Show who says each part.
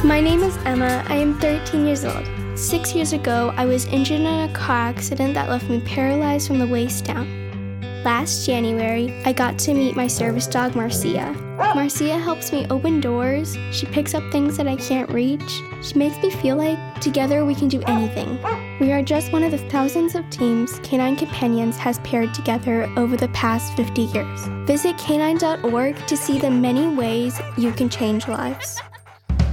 Speaker 1: My name is Emma. I am 13 years old. 6 years ago, I was injured in a car accident that left me paralyzed from the waist down. Last January, I got to meet my service dog, Marcia. Marcia helps me open doors. She picks up things that I can't reach. She makes me feel like together we can do anything. We are just one of the thousands of teams Canine Companions has paired together over the past 50 years. Visit canine.org to see the many ways you can change lives.